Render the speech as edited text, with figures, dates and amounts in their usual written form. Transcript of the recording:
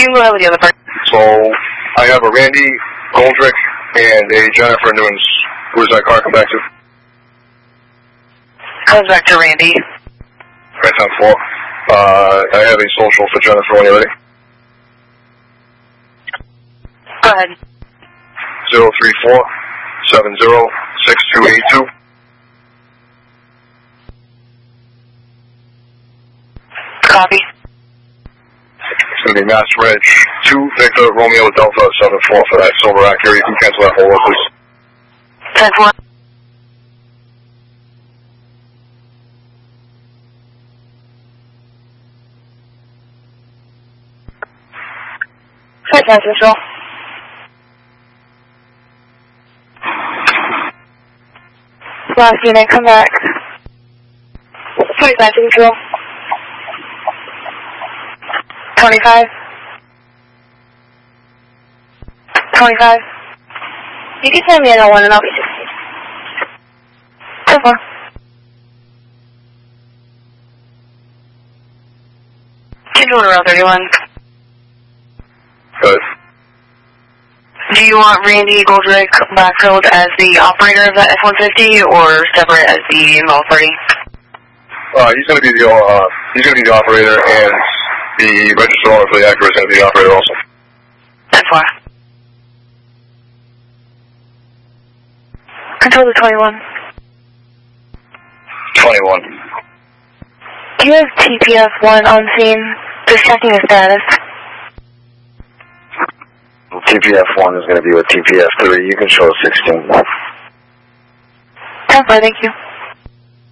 You can go ahead with the other part. So, I have a Randy Goldrick and a Jennifer Nunes. Who does that car come back to? Comes back to Randy. Right, 10-4. I have a social for Jennifer when you're ready. Go ahead. 034-70-6282. Copy. It's going to be Mass Reg 2 Victor Romeo Delta 74 for that silver Acura. You can cancel that hold, please. 10-4. Hi, San Central. Last unit, come back. Hi, San Central. 25. 25. You can send me another one and I'll be 60. 10-4. Keep doing around 31. Good. Do you want Randy Goldrick backfilled as the operator of that F-150 or separate as the involved party? He's going to be the operator, and the registered owner for the Acura is going to be the operator also. That's why. Control to 21. 21. Do you have TPF-1 on scene? Just checking the status. TPF-1 is going to be with TPF-3. You can show 16. 10-4, thank you.